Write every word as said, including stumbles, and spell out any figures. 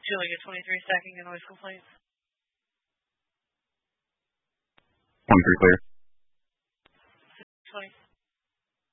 Julie, get twenty-three stacking and noise complaints. twenty-three clear. twenty.